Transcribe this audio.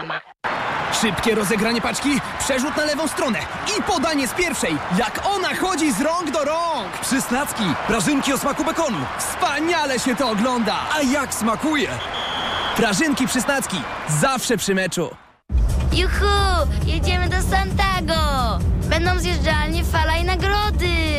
mama. Szybkie rozegranie paczki, przerzut na lewą stronę i podanie z pierwszej. Jak ona chodzi z rąk do rąk! Przysnacki, prażynki o smaku bekonu. Wspaniale się to ogląda! A jak smakuje! Prażynki Przysnacki, zawsze przy meczu. Juhu! Jedziemy do Santago! Będą zjeżdżalnie, fala i nagrody!